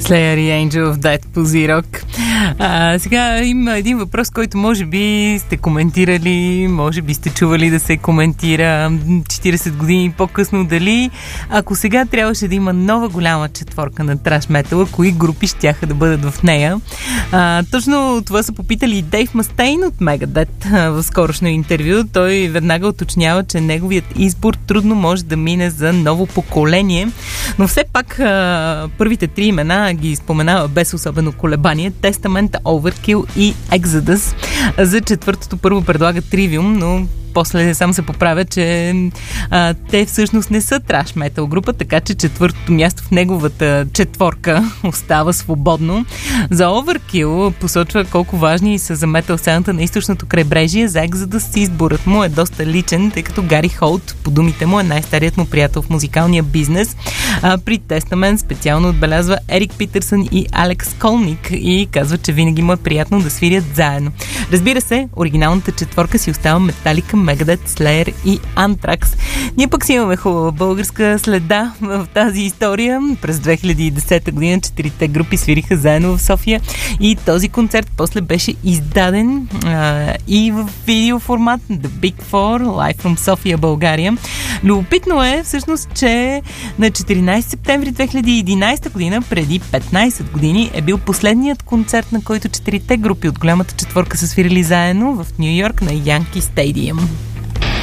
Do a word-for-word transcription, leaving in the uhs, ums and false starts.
Slayer и Angel of Death по Z-Rock. А, сега има един въпрос, който може би сте коментирали, може би сте чували да се коментира четирийсет години по-късно. Дали, ако сега трябваше да има нова голяма четворка на траш метала, кои групи щяха да бъдат в нея? А, точно това са попитали и Дейв Мастейн от Megadeth в скорошно интервю. Той веднага уточнява, че неговият избор трудно може да мине за ново поколение, но все пак а, първите три имена ги споменава без особено колебание: Testament, Overkill и Exodus. За четвъртото първо предлага Trivium, но после сам се поправя, че а, те всъщност не са траш метал група, така че четвъртото място в неговата четворка остава свободно. За Overkill посочва колко важни са за метал сцената на източното крайбрежие. За Exodus изборът му е доста личен, тъй като Гари Холт, по думите му, е най-старият му приятел в музикалния бизнес. А при Testament специално отбелязва Ерик Питърсън и Алекс Колник и казва, че винаги му е приятно да свирят заедно. Разбира се, оригиналната четворка си остава Металика, Megadeth, Slayer и Anthrax. Ние пък си имаме хубава българска следа в тази история. През две хиляди и десета година четирите групи свириха заедно в София и този концерт после беше издаден а, и в видеоформат The Big Four, Live from София, България. Любопитно е всъщност, че на четиринайсети септември две хиляди и единайсета година, преди петнайсет години, е бил последният концерт, на който четирите групи от голямата четворка са свирили заедно в Ню Йорк на Янки Стадиум.